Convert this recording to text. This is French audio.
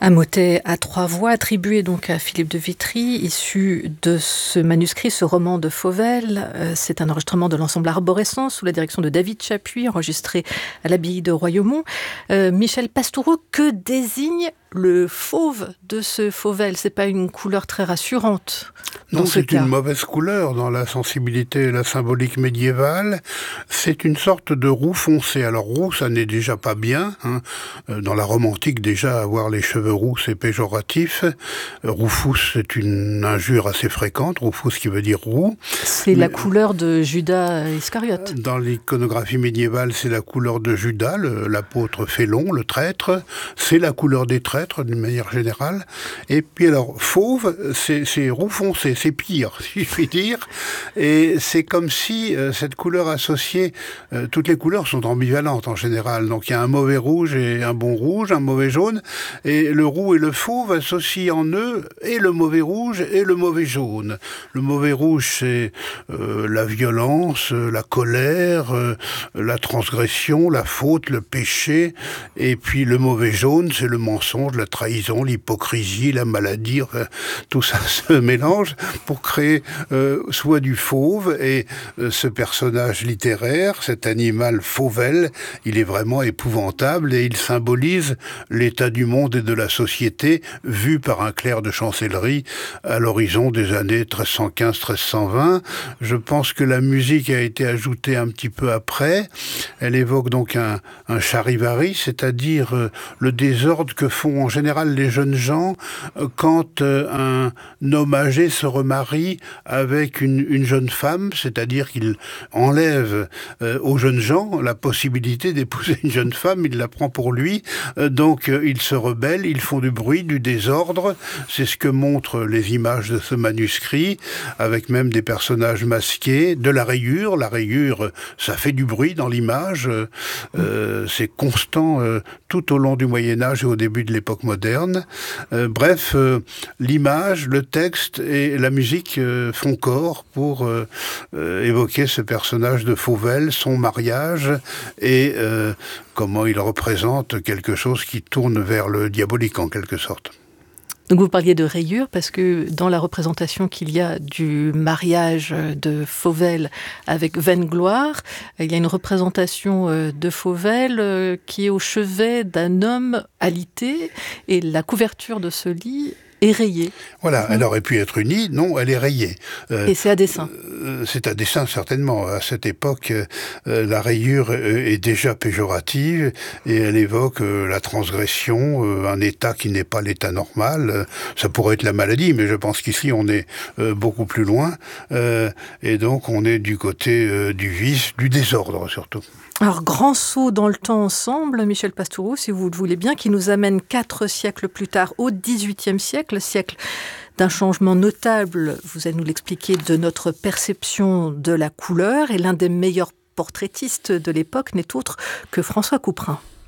Un motet à 3 voix, attribué donc à Philippe de Vitry, issu de ce manuscrit, ce roman de Fauvel. C'est un enregistrement de l'ensemble Arborescence sous la direction de David Chapuis, enregistré à l'abbaye de Royaumont. Michel Pastoureau, que désigne le fauve de ce Fauvel? C'est pas une couleur très rassurante. Non, c'est une mauvaise couleur dans la sensibilité et la symbolique médiévale. C'est une sorte de roux foncé. Alors roux, ça n'est déjà pas bien. Dans la Rome antique, déjà, avoir les cheveux roux, c'est péjoratif. Roufous, c'est une injure assez fréquente. Roufous qui veut dire roux. C'est la couleur de Judas Iscariote. Dans l'iconographie médiévale, c'est la couleur de Judas, l'apôtre félon, le traître. C'est la couleur des traîtres, d'une manière générale. Et puis alors, fauve, c'est roux foncé. C'est pire, si je puis dire. Et c'est comme si cette couleur associée, toutes les couleurs sont ambivalentes en général. Donc il y a un mauvais rouge et un bon rouge, un mauvais jaune. Et le roux et le fauve associent en eux et le mauvais rouge et le mauvais jaune. Le mauvais rouge, c'est la violence, la colère, la transgression, la faute, le péché. Et puis le mauvais jaune, c'est le mensonge, la trahison, l'hypocrisie, la maladie. Enfin, tout ça se mélange pour créer soit du fauve, et ce personnage littéraire, cet animal Fauvel, il est vraiment épouvantable et il symbolise l'état du monde et de la société vu par un clerc de chancellerie à l'horizon des années 1315-1320. Je pense que la musique a été ajoutée un petit peu après. Elle évoque donc un charivari, c'est-à-dire le désordre que font en général les jeunes gens quand un homme âgé se remarie avec une jeune femme, c'est-à-dire qu'il enlève aux jeunes gens la possibilité d'épouser une jeune femme, il la prend pour lui, donc ils se rebellent, ils font du bruit, du désordre, c'est ce que montrent les images de ce manuscrit, avec même des personnages masqués, de la rayure ça fait du bruit dans l'image, c'est constant tout au long du Moyen-Âge et au début de l'époque moderne. Bref, l'image, le texte et la musique font corps pour évoquer ce personnage de Fauvel, son mariage et comment il représente quelque chose qui tourne vers le diabolique en quelque sorte. Donc vous parliez de rayures parce que dans la représentation qu'il y a du mariage de Fauvel avec Veine-Gloire, il y a une représentation de Fauvel qui est au chevet d'un homme alité et la couverture de ce lit est rayée. Voilà, elle aurait pu être unie, non, elle est rayée. Et c'est à dessein. C'est à dessein, certainement. À cette époque, la rayure est déjà péjorative et elle évoque la transgression, un état qui n'est pas l'état normal. Ça pourrait être la maladie, mais je pense qu'ici, on est beaucoup plus loin. Et donc, on est du côté du vice, du désordre, surtout. Alors, grand saut dans le temps ensemble, Michel Pastoureau, si vous le voulez bien, qui nous amène 4 siècles plus tard, au XVIIIe siècle, siècle d'un changement notable, vous allez nous l'expliquer, de notre perception de la couleur, et l'un des meilleurs portraitistes de l'époque n'est autre que François Couperin.